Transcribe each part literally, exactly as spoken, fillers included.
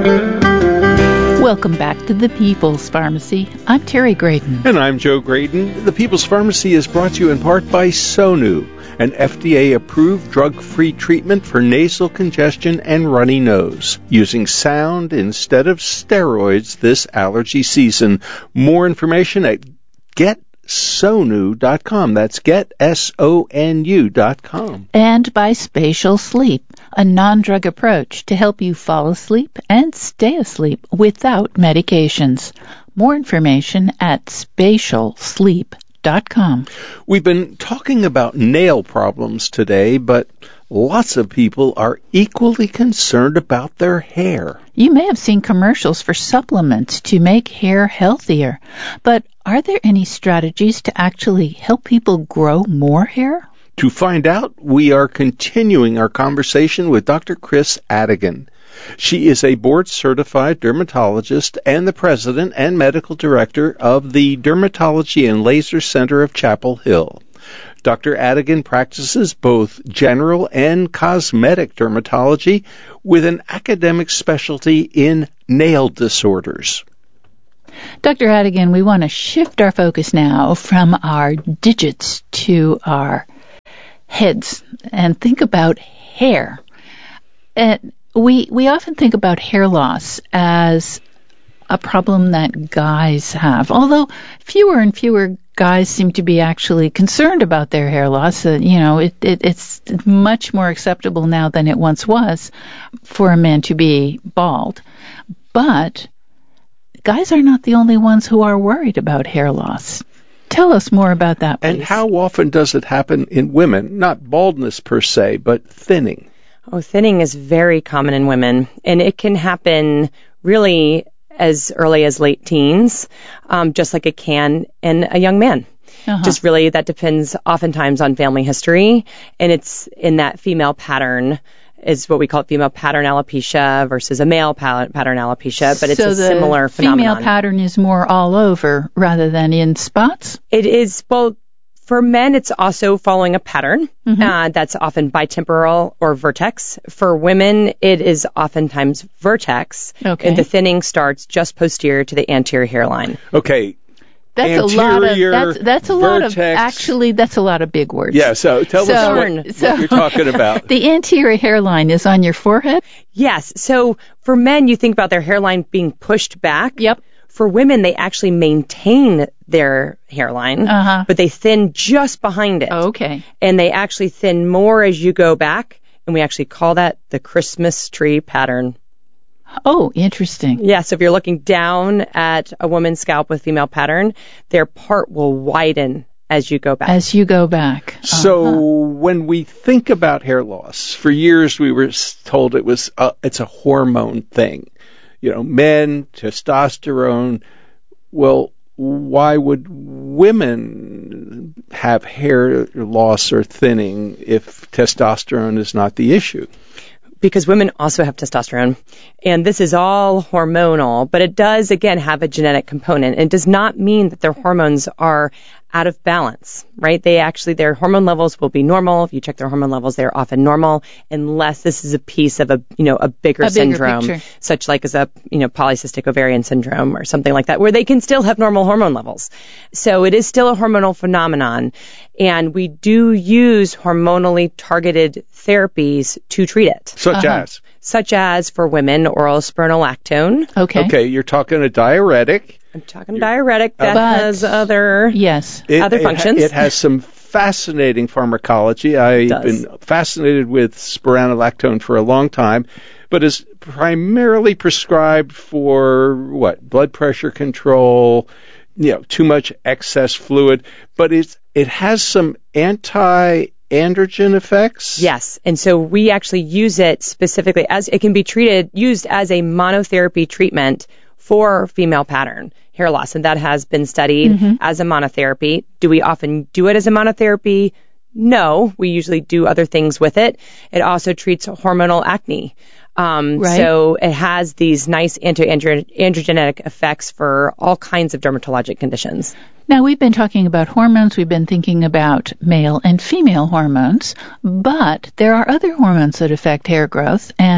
Welcome back to the People's Pharmacy. I'm Terry Graydon. And I'm Joe Graydon. The People's Pharmacy is brought to you in part by Sonu, an F D A-approved drug-free treatment for nasal congestion and runny nose, using sound instead of steroids this allergy season. More information at get sonu dot com. That's get, S O N U dot com. And by Spatial Sleep, a non-drug approach to help you fall asleep and stay asleep without medications. More information at spatial sleep dot com. We've been talking about nail problems today, but lots of people are equally concerned about their hair. You may have seen commercials for supplements to make hair healthier, but are there any strategies to actually help people grow more hair? To find out, we are continuing our conversation with Doctor Chris Adigan. She is a board-certified dermatologist and the president and medical director of the Dermatology and Laser Center of Chapel Hill. Doctor Adigan practices both general and cosmetic dermatology with an academic specialty in nail disorders. Doctor Adigan, we want to shift our focus now from our digits to our heads and think about hair. And we we often think about hair loss as a problem that guys have, although fewer and fewer guys seem to be actually concerned about their hair loss. Uh, you know, it, it, it's much more acceptable now than it once was for a man to be bald. But guys are not the only ones who are worried about hair loss. Tell us more about that, please. And how often does it happen in women? Not baldness per se, but thinning. Oh, thinning is very common in women, and it can happen really as early as late teens, um, just like it can in a young man. Uh-huh. Just really, that depends oftentimes on family history, and it's in that female pattern is what we call female pattern alopecia versus a male pa- pattern alopecia, but it's so a similar phenomenon. So the female pattern is more all over rather than in spots? It is, well, for men, it's also following a pattern. Mm-hmm. Uh, that's often bitemporal or vertex. For women, it is oftentimes vertex. Okay. And the thinning starts just posterior to the anterior hairline. Okay. That's Anterior, a lot of that's, that's a vertex. lot of actually that's a lot of big words. Yeah, so tell so, us what, so, what you're talking about. The anterior hairline is on your forehead? Yes. So for men, you think about their hairline being pushed back. Yep. For women, they actually maintain their hairline, uh-huh. but they thin just behind it. Oh, okay. And they actually thin more as you go back, and we actually call that the Christmas tree pattern. Oh, interesting. Yeah, so if you're looking down at a woman's scalp with female pattern, their part will widen as you go back. As you go back. Uh-huh. So when we think about hair loss, for years we were told it was a, it's a hormone thing. You know, men, testosterone. Well, why would women have hair loss or thinning if testosterone is not the issue? Because women also have testosterone, and this is all hormonal, but it does, again, have a genetic component. It does not mean that their hormones are out of balance, right? They actually, their hormone levels will be normal. If you check their hormone levels, they're often normal, unless this is a piece of a, you know, a bigger, a bigger syndrome, picture. Such like as a, you know, polycystic ovarian syndrome or something like that, where they can still have normal hormone levels. So it is still a hormonal phenomenon, and we do use hormonally targeted therapies to treat it. Such uh-huh. as? Such as, for women, oral spironolactone. Okay. Okay, you're talking a diuretic. I'm talking diuretic that But- has other Yes. It, other it, functions. It has some fascinating pharmacology. I've does. been fascinated with spironolactone for a long time, but is primarily prescribed for, what, blood pressure control, you know, too much excess fluid, but it's, it has some anti-androgen effects? Yes, and so we actually use it specifically as it can be treated, used as a monotherapy treatment for female pattern hair loss, and that has been studied mm-hmm. as a monotherapy. Do we often do it as a monotherapy? No, we usually do other things with it. It also treats hormonal acne. Um, right. So it has these nice anti-androgenic effects for all kinds of dermatologic conditions. Now, we've been talking about hormones. We've been thinking about male and female hormones, but there are other hormones that affect hair growth, and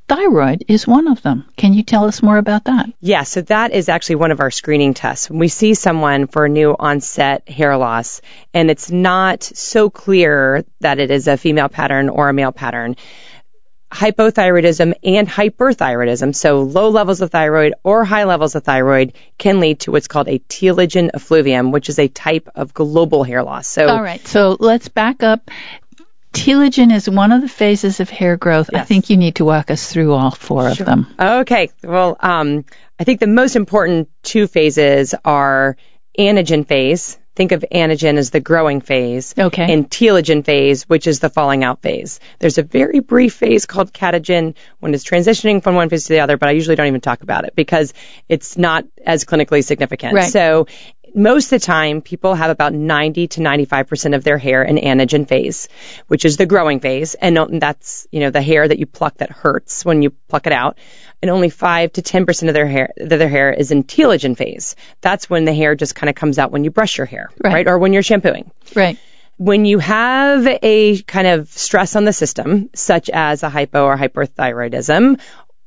thyroid is one of them. Can you tell us more about that? Yeah, so that is actually one of our screening tests. When we see someone for a new onset hair loss, and it's not so clear that it is a female pattern or a male pattern, hypothyroidism and hyperthyroidism, so low levels of thyroid or high levels of thyroid, can lead to what's called a telogen effluvium, which is a type of global hair loss. So, all right, so let's back up. Telogen is one of the phases of hair growth. Yes. I think you need to walk us through all four sure. of them. Okay, well, um, I think the most important two phases are anagen phase. Think of anagen as the growing phase. Okay. And telogen phase, which is the falling out phase. There's a very brief phase called catagen when it's transitioning from one phase to the other, but I usually don't even talk about it because it's not as clinically significant. Right. So most of the time, people have about ninety to ninety-five percent of their hair in anagen phase, which is the growing phase. And that's, you know, the hair that you pluck that hurts when you pluck it out. And only five to ten percent of their hair, their hair is in telogen phase. That's when the hair just kind of comes out when you brush your hair, right. right? Or when you're shampooing. Right. When you have a kind of stress on the system, such as a hypo or hyperthyroidism,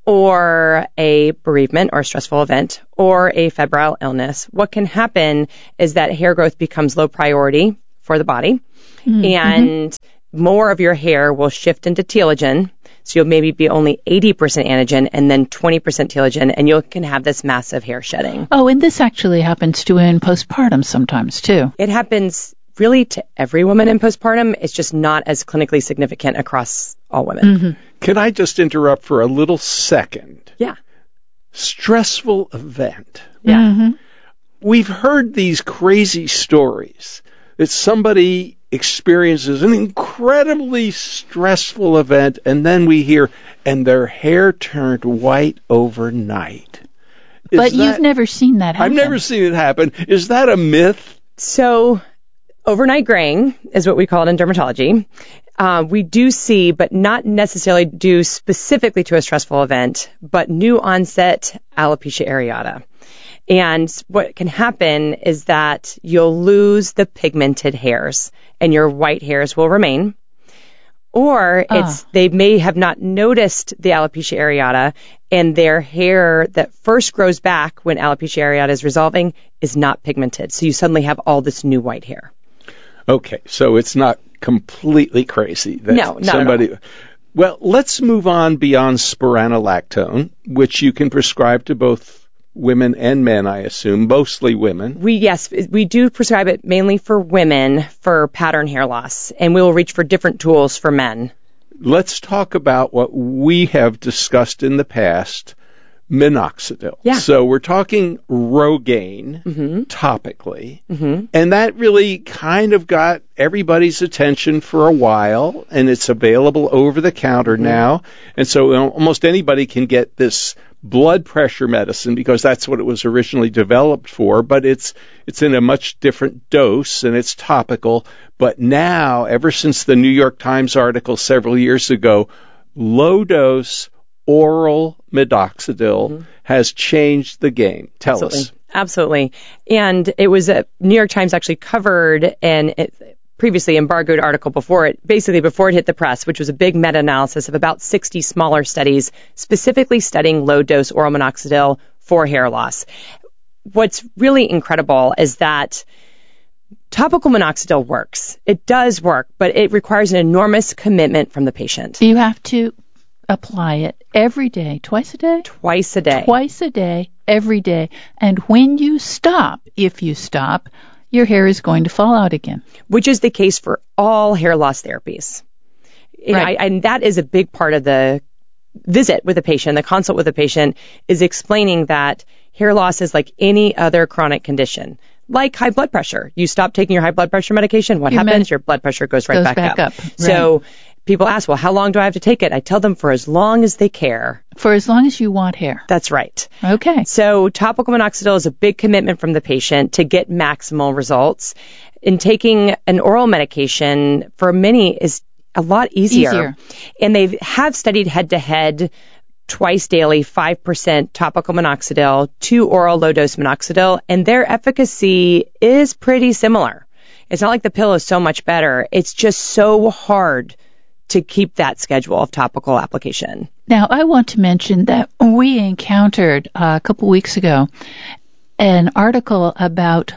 or a bereavement or stressful event, or a febrile illness, what can happen is that hair growth becomes low priority for the body, mm-hmm. and more of your hair will shift into telogen. So you'll maybe be only eighty percent anagen and then twenty percent telogen, and you can have this massive hair shedding. Oh, and this actually happens to in postpartum sometimes, too. It happens really to every woman in postpartum. It's just not as clinically significant across all women. Mm-hmm. Can I just interrupt for a little second? Yeah. Stressful event. Yeah. Mm-hmm. We've heard these crazy stories that somebody experiences an incredibly stressful event, and then we hear, and their hair turned white overnight. Is but that, you've never seen that happen. I've never seen it happen. Is that a myth? So overnight graying is what we call it in dermatology. Uh, we do see, but not necessarily due specifically to a stressful event, but new onset alopecia areata. And what can happen is that you'll lose the pigmented hairs and your white hairs will remain. Or it's oh. they may have not noticed the alopecia areata, and their hair that first grows back when alopecia areata is resolving is not pigmented. So you suddenly have all this new white hair. Okay, so it's not completely crazy. That no, not somebody, at all. Well, let's move on beyond spironolactone, which you can prescribe to both women and men, I assume, mostly women. We yes, we do prescribe it mainly for women for pattern hair loss, and we will reach for different tools for men. Let's talk about what we have discussed in the past, minoxidil. Yeah. So we're talking Rogaine mm-hmm. topically, mm-hmm. and that really kind of got everybody's attention for a while, and it's available over the counter mm-hmm. now, and so almost anybody can get this blood pressure medicine because that's what it was originally developed for, but it's it's in a much different dose and it's topical. But now, ever since the New York Times article several years ago, low dose oral minoxidil mm-hmm. has changed the game. Tell Absolutely. us. Absolutely. And it was a New York Times actually covered an it, previously embargoed article before it, basically before it hit the press, which was a big meta-analysis of about sixty smaller studies specifically studying low-dose oral minoxidil for hair loss. What's really incredible is that topical minoxidil works. It does work, but it requires an enormous commitment from the patient. You have to apply it every day, twice a day? Twice a day. Twice a day, every day. And when you stop, if you stop, your hair is going to fall out again. Which is the case for all hair loss therapies. And, right. I, and that is a big part of the visit with a patient, the consult with a patient, is explaining that hair loss is like any other chronic condition. Like high blood pressure. You stop taking your high blood pressure medication, what your happens? med- your blood pressure goes right goes back, back up. up. Right. So people ask, well, how long do I have to take it? I tell them for as long as they care. For as long as you want hair. That's right. Okay. So topical minoxidil is a big commitment from the patient to get maximal results. And taking an oral medication for many is a lot easier. Easier. And they have studied head-to-head twice daily, five percent topical minoxidil, two oral low-dose minoxidil, and their efficacy is pretty similar. It's not like the pill is so much better. It's just so hard to keep that schedule of topical application. Now, I want to mention that we encountered uh, a couple weeks ago an article about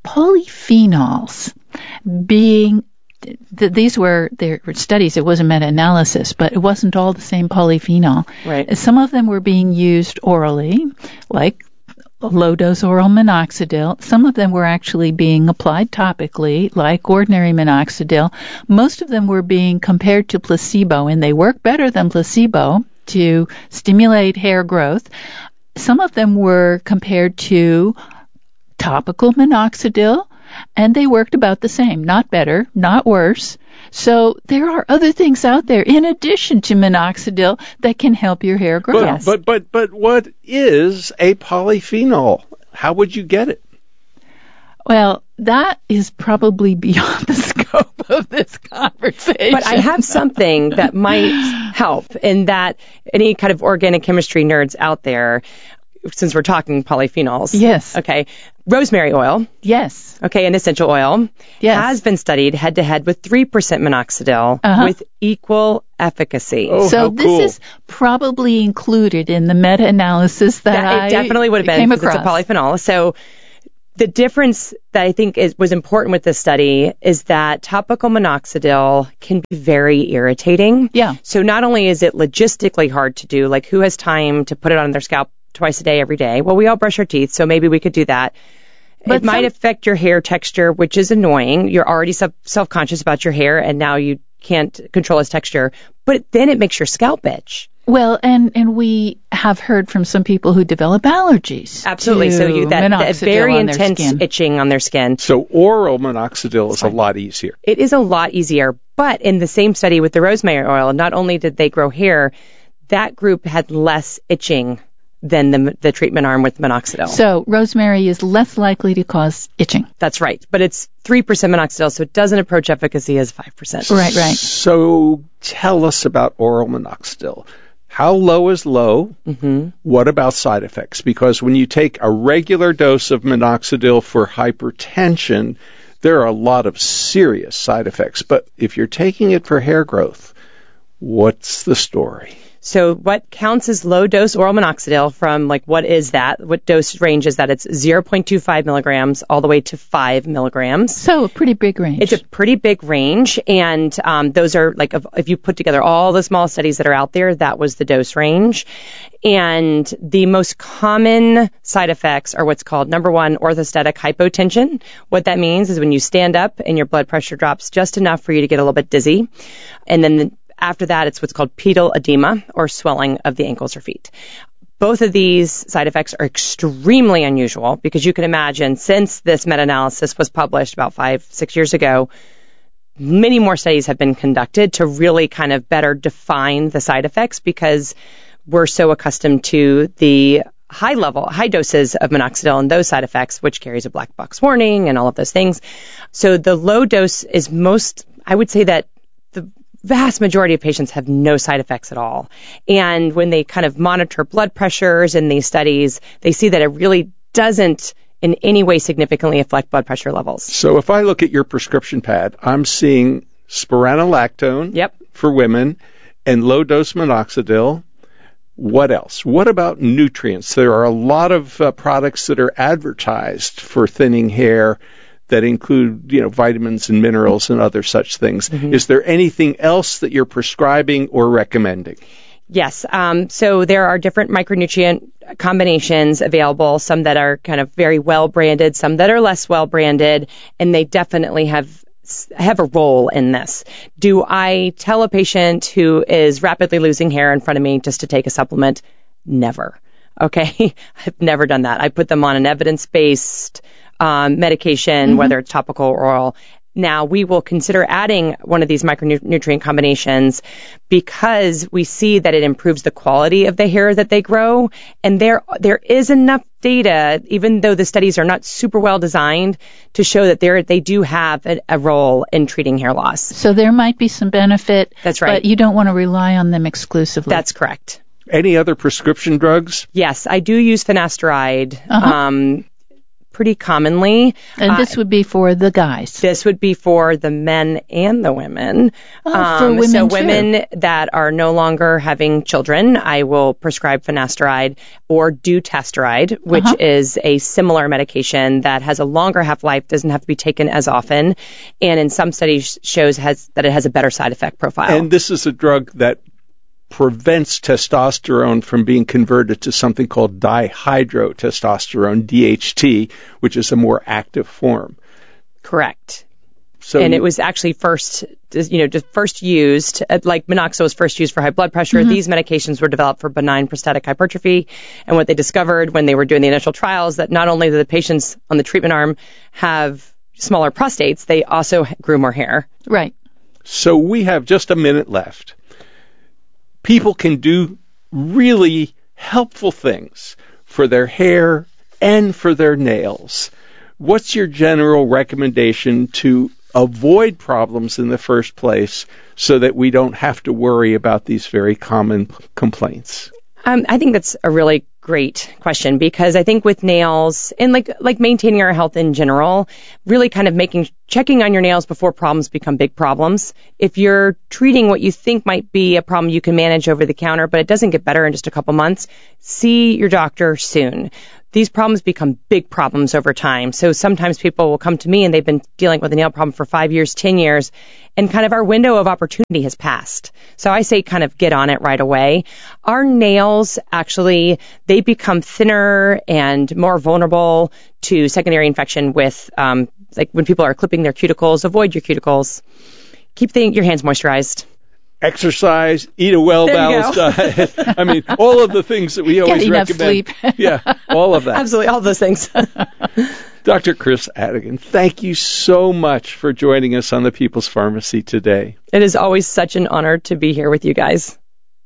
polyphenols being, th- these were their studies, it was a meta-analysis, but it wasn't all the same polyphenol. Right. Some of them were being used orally, like low-dose oral minoxidil. Some of them were actually being applied topically, like ordinary minoxidil. Most of them were being compared to placebo, and they work better than placebo to stimulate hair growth. Some of them were compared to topical minoxidil, and they worked about the same, not better, not worse. So there are other things out there in addition to minoxidil that can help your hair grow. But, Yes. but but but what is a polyphenol? How would you get it? Well, that is probably beyond the scope of this conversation. But I have something that might help in that any kind of organic chemistry nerds out there, since we're talking polyphenols. Yes. Okay. Rosemary oil. Yes. Okay, an essential oil. Yes. Has been studied head-to-head with three percent minoxidil Uh-huh. with equal efficacy. Oh, So how this cool. is probably included in the meta-analysis that Yeah, I it definitely would have been came because it's a across. polyphenol. So the difference that I think is, was important with this study is that topical minoxidil can be very irritating. Yeah. So not only is it logistically hard to do, like who has time to put it on their scalp twice a day, every day? Well, we all brush our teeth, so maybe we could do that. But it might some- affect your hair texture, which is annoying. You're already self- self-conscious about your hair, and now you can't control its texture. But then it makes your scalp itch. Well, and, and we have heard from some people who develop allergies. Absolutely. to So you that, that minoxidil very on their intense skin. itching on their skin. So oral minoxidil is a lot easier. It is a lot easier. But in the same study with the rosemary oil, not only did they grow hair, that group had less itching than the, the treatment arm with minoxidil. So rosemary is less likely to cause itching. That's right. But it's three percent minoxidil, so it doesn't approach efficacy as five percent. Right, right. So tell us about oral minoxidil. How low is low? Mm-hmm. What about side effects? Because when you take a regular dose of minoxidil for hypertension, there are a lot of serious side effects. But if you're taking it for hair growth, what's the story? So what counts as low dose oral minoxidil from like what is that? What dose range is that? It's zero point two five milligrams all the way to five milligrams. So a pretty big range. It's a pretty big range, and um, those are like if, if you put together all the small studies that are out there, that was the dose range. And the most common side effects are what's called, number one, orthostatic hypotension. What that means is when you stand up and your blood pressure drops just enough for you to get a little bit dizzy. And then the, after that, it's what's called pedal edema, or swelling of the ankles or feet. Both of these side effects are extremely unusual because you can imagine since this meta-analysis was published about five, six years ago, many more studies have been conducted to really kind of better define the side effects because we're so accustomed to the high level, high doses of minoxidil and those side effects, which carries a black box warning and all of those things. So the low dose is most, I would say that the vast majority of patients have no side effects at all. And when they kind of monitor blood pressures in these studies, they see that it really doesn't in any way significantly affect blood pressure levels. So if I look at your prescription pad, I'm seeing spironolactone Yep. for women and low-dose minoxidil. What else? What about nutrients? There are a lot of uh, products that are advertised for thinning hair that include, you know, vitamins and minerals and other such things. Mm-hmm. Is there anything else that you're prescribing or recommending? Yes. Um, so there are different micronutrient combinations available, some that are kind of very well branded, some that are less well branded, and they definitely have have a role in this. Do I tell a patient who is rapidly losing hair in front of me just to take a supplement? Never. Okay. I've never done that. I put them on an evidence-based um, medication, mm-hmm. whether it's topical or oral. Now, we will consider adding one of these micronutrient combinations because we see that it improves the quality of the hair that they grow. And there there is enough data, even though the studies are not super well designed, to show that they they do have a, a role in treating hair loss. So there might be some benefit. That's right. But you don't want to rely on them exclusively. That's correct. Any other prescription drugs? Yes, I do use finasteride. Uh-huh. Um pretty commonly. And this uh, would be for the guys. This would be for the men and the women. Oh, um, for women so too. Women that are no longer having children, I will prescribe finasteride or dutasteride, which uh-huh. is a similar medication that has a longer half-life, doesn't have to be taken as often, and in some studies shows has that it has a better side effect profile. And this is a drug that prevents testosterone from being converted to something called dihydrotestosterone, D H T, which is a more active form. Correct. So and it was actually first, you know, just first used, like Minoxidil was first used for high blood pressure. Mm-hmm. These medications were developed for benign prostatic hypertrophy. And what they discovered when they were doing the initial trials, that not only did the patients on the treatment arm have smaller prostates, they also grew more hair. Right. So we have just a minute left. People can do really helpful things for their hair and for their nails. What's your general recommendation to avoid problems in the first place so that we don't have to worry about these very common complaints? Um, I think that's a really great question, because I think with nails and like like maintaining our health in general, really kind of making checking on your nails before problems become big problems. If you're treating what you think might be a problem you can manage over the counter, but it doesn't get better in just a couple months, see your doctor soon. These problems become big problems over time. So sometimes people will come to me and they've been dealing with a nail problem for five years, ten years, and kind of our window of opportunity has passed. So I say kind of get on it right away. Our nails actually, they become thinner and more vulnerable to secondary infection with, um, like when people are clipping their cuticles, avoid your cuticles. Keep the, your hands moisturized. Exercise, eat a well-balanced diet. I mean, all of the things that we always Get enough recommend. Sleep. Yeah, all of that. Absolutely, all those things. Doctor Chris Adigan, thank you so much for joining us on the People's Pharmacy today. It is always such an honor to be here with you guys.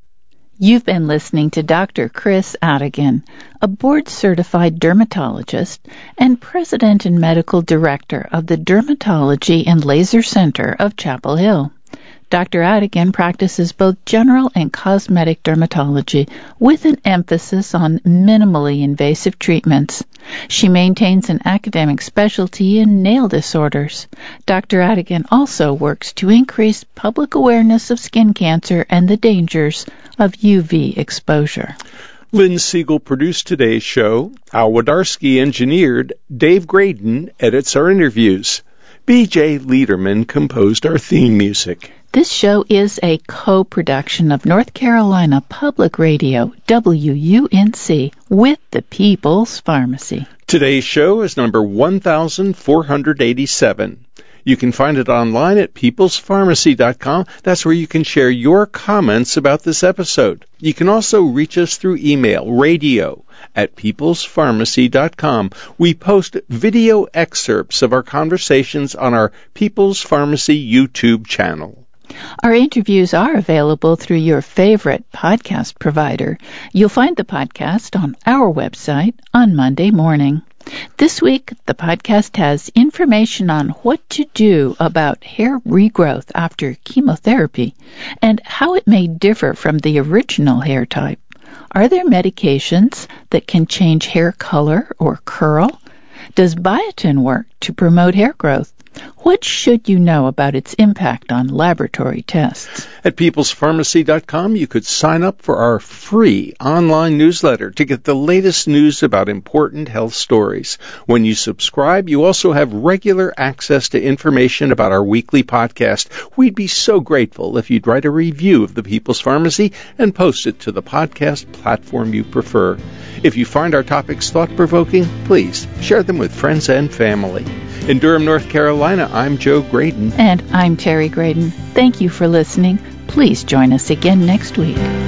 You've been listening to Doctor Chris Adigan, a board-certified dermatologist and president and medical director of the Dermatology and Laser Center of Chapel Hill. Doctor Adigan practices both general and cosmetic dermatology with an emphasis on minimally invasive treatments. She maintains an academic specialty in nail disorders. Doctor Adigan also works to increase public awareness of skin cancer and the dangers of U V exposure. Lynn Siegel produced today's show. Al Wadarski engineered. Dave Graydon edits our interviews. B J Liederman composed our theme music. This show is a co-production of North Carolina Public Radio, W U N C, with the People's Pharmacy. Today's show is number one thousand four hundred eighty-seven. You can find it online at peoples pharmacy dot com. That's where you can share your comments about this episode. You can also reach us through email, radio at peoples pharmacy dot com. We post video excerpts of our conversations on our People's Pharmacy YouTube channel. Our interviews are available through your favorite podcast provider. You'll find the podcast on our website on Monday morning. This week, the podcast has information on what to do about hair regrowth after chemotherapy and how it may differ from the original hair type. Are there medications that can change hair color or curl? Does biotin work to promote hair growth? What should you know about its impact on laboratory tests? At peoples pharmacy dot com, you could sign up for our free online newsletter to get the latest news about important health stories. When you subscribe, you also have regular access to information about our weekly podcast. We'd be so grateful if you'd write a review of the People's Pharmacy and post it to the podcast platform you prefer. If you find our topics thought-provoking, please share them with friends and family. In Durham, North Carolina, I'm Joe Graydon. And I'm Terry Graydon. Thank you for listening. Please join us again next week.